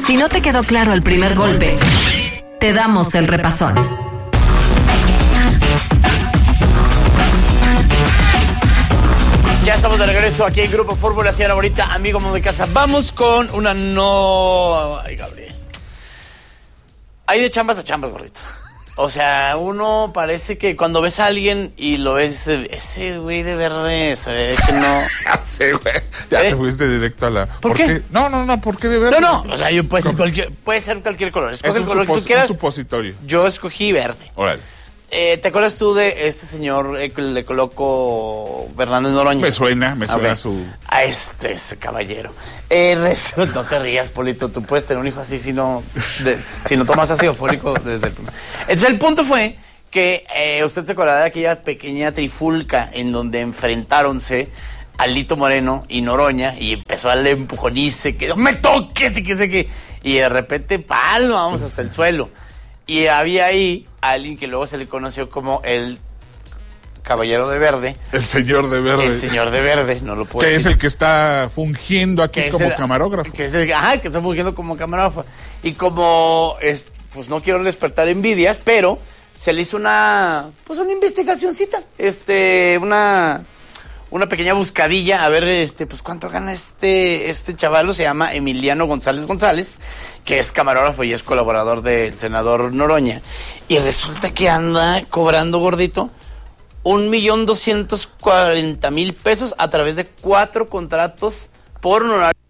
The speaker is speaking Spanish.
Si no te quedó claro el primer golpe, te damos el repasón. Ya estamos de regreso aquí en Grupo Fórmula, señora bonita, amigo de casa. Vamos con una Ay, Gabriel. Hay de chambas a chambas, gordito. O sea, uno parece que cuando ves a alguien y lo ves, ese güey de verde, se ve que no. Sí, güey. Ya te fuiste directo a la. ¿Por qué? No, ¿por qué de verde? No, o sea, puede ser cualquier color. Escoge el color que tú quieras. Es un supositorio. Yo escogí verde. Órale. ¿Te acuerdas tú de este señor que le coloco Fernández Noroña? Me suena su... A ese caballero. No te rías, Polito, tú puedes tener un hijo así si no tomas ácido fólico desde el... Entonces el punto fue que usted se acordará de aquella pequeña trifulca en donde enfrentáronse Alito Moreno y Noroña y empezó a darle empujonice, que no me toques y que sé que... Y de repente, palo, vamos hasta el suelo. Y había ahí alguien que luego se le conoció como el caballero de verde. El señor de verde. El señor de verde, no lo puedo decir. Que es el que está fungiendo aquí como camarógrafo. Que está fungiendo como camarógrafo. Y como, pues no quiero despertar envidias, pero se le hizo una investigacioncita. Una pequeña buscadilla, a ver, pues cuánto gana este chavalo. Se llama Emiliano González, que es camarógrafo y es colaborador del senador Noroña. Y resulta que anda cobrando, gordito, 1,240,000 pesos a través de 4 contratos por honorario